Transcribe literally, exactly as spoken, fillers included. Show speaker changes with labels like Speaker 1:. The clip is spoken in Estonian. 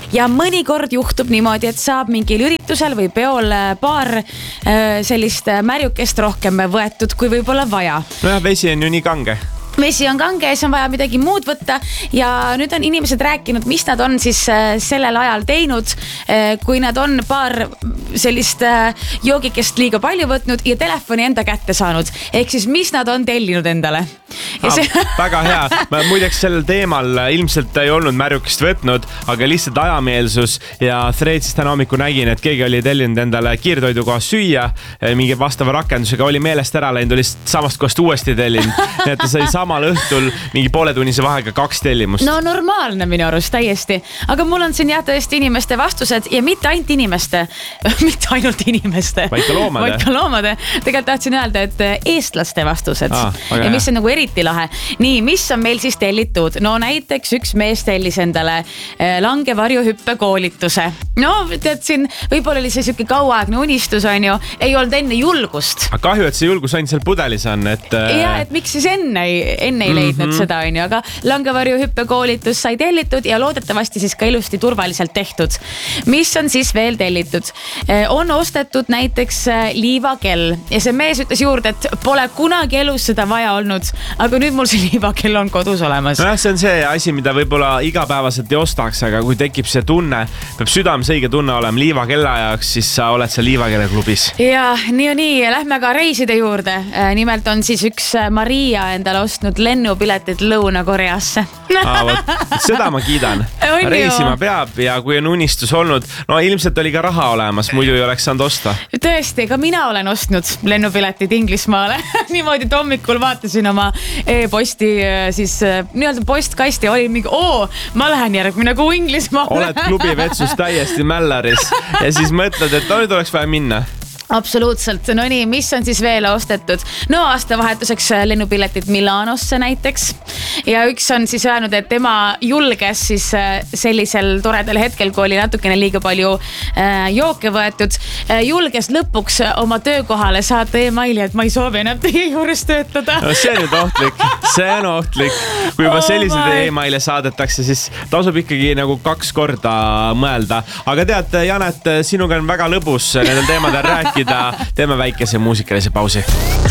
Speaker 1: ja mõnikord juhtub niimoodi, et saab mingil üritusel või peol paar sellist märjukest rohkem võetud, kui võib-olla vaja.
Speaker 2: Nojah, vesi on ju nii kange.
Speaker 1: Vesi on kange ja siis on vaja midagi muud võtta ja nüüd on inimesed rääkinud, mis nad on siis sellel ajal teinud, kui nad on paar sellist joogikest liiga palju võtnud ja telefoni enda kätte saanud. Ehk siis, mis nad on tellinud endale.
Speaker 2: Ah, see... Väga hea. Ma muideks sellel teemal ilmselt ei olnud märjukest võtnud, aga lihtsalt ajameelsus ja Threadsist täna hommiku nägin, et keegi oli tellinud endale kiirtoidukoha süüa, mingi vastava rakendusega oli meelest ära läinud, oli samast kohast uuesti tellinud. Nii et ta sai samal õhtul mingi pooletunnise vahega kaks tellimust.
Speaker 1: No normaalne minu arust täiesti. Aga mul on siin jah tõesti inimeste vastused ja mitte ainult inimeste, mitte ainult inimeste.
Speaker 2: Vaid ka loomade.
Speaker 1: Vaid ka loomade. Tegelikult tahtsin öelda, et eestlaste vastused.
Speaker 2: Ah,
Speaker 1: ja mis on nagu eriti lahe. Nii, mis on meil siis tellitud? No näiteks üks mees tellis endale langevarjuhüppe koolituse. No tead siin, võib-olla oli see siuke kauaaegne unistus on ju, ei olnud enne julgust.
Speaker 2: Aga kahju, et see julgus ainult seal pudelis on, et...
Speaker 1: Ja, et miks siis enne ei, enne ei leidnud mm-hmm. seda on ju, aga langevarjuhüppe koolitus sai tellitud ja loodetavasti siis ka ilusti turvaliselt tehtud. Mis on siis veel tellitud? On ostetud näiteks liivakell ja see mees ütles juurde, et pole kunagi elus seda vaja olnud, aga nüüd mul see liivakell on kodus olemas.
Speaker 2: No jah, see on see asi, mida võib-olla igapäevaselt ei ostaks, aga kui tekib see tunne, peab südames õige tunne olema liivakella ajaks, siis sa oled seal liivakella klubis.
Speaker 1: Ja nii ja nii, lähme ka reiside juurde. Nimelt on siis üks Maria endale ostnud lennupiletid Lõuna-Koreasse.
Speaker 2: Aa, võt, seda ma kiidan. Reisima peab ja kui on unistus olnud, no ilmselt oli ka raha olemas, muidu ei oleks saanud osta.
Speaker 1: Tõesti, ka mina olen ostnud lennupiletid Inglismaale. Niimoodi hommikul vaatasin oma e-posti siis nii-öelda postkasti, oli mingi, oo, ma lähen järgmine kuu Inglismaale.
Speaker 2: Oled klubi vetsus täiesti mällaris ja siis mõtled, et no, nüüd oleks vaja minna.
Speaker 1: Absoluutselt, no nii, mis on siis veel ostetud? No aastavahetuseks lennupiletid Milanosse näiteks ja üks on siis öelnud, et tema julges siis sellisel toredal hetkel, kui oli natukene liiga palju jooke võetud, julges lõpuks oma töökohale saata e-maili, et ma ei soovi enam teie juures töötada.
Speaker 2: No see on nüüd ohtlik, see on ohtlik. Kui juba sellised oh e-maile saadetakse, siis tasub ikkagi nagu kaks korda mõelda. Aga tead, Janet, sinuga on väga lõbus nendel teemadel rääkida. Teeme väikese muusikalise pausi.